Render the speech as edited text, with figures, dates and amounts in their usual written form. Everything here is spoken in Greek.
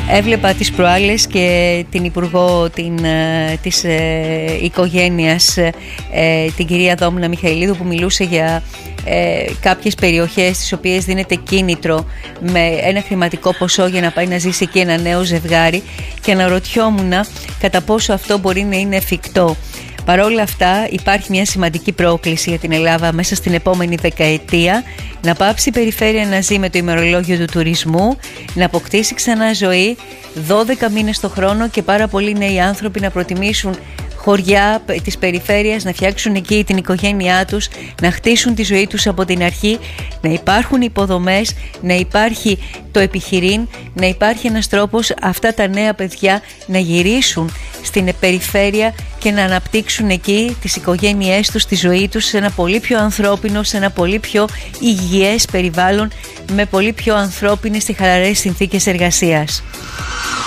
Έβλεπα τις προάλλες και την Υπουργό της οικογένειας, την κυρία Δόμνα Μιχαηλίδου, που μιλούσε για κάποιες περιοχές στις οποίες δίνεται κίνητρο με ένα χρηματικό ποσό για να πάει να ζήσει εκεί ένα νέο ζευγάρι, και αναρωτιόμουν κατά πόσο αυτό μπορεί να είναι εφικτό. Παρ' όλα αυτά υπάρχει μια σημαντική πρόκληση για την Ελλάδα μέσα στην επόμενη δεκαετία: να πάψει η περιφέρεια να ζει με το ημερολόγιο του τουρισμού, να αποκτήσει ξανά ζωή 12 μήνες το χρόνο και πάρα πολλοί νέοι άνθρωποι να προτιμήσουν χωριά της περιφέρειας, να φτιάξουν εκεί την οικογένειά τους, να χτίσουν τη ζωή τους από την αρχή, να υπάρχουν υποδομές, να υπάρχει το επιχειρήν, να υπάρχει ένας τρόπος αυτά τα νέα παιδιά να γυρίσουν στην περιφέρεια και να αναπτύξουν εκεί τις οικογένειές τους, τη ζωή τους σε ένα πολύ πιο ανθρώπινο, σε ένα πολύ πιο υγιές περιβάλλον, με πολύ πιο ανθρώπινες και χαλαρές συνθήκες εργασίας.